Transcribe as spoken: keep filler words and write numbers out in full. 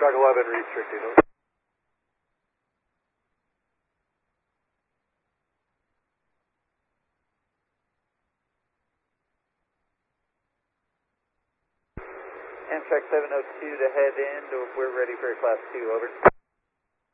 Track eleven restricted. Over. Amtrak seven oh two to head in, we're ready for a class two, over.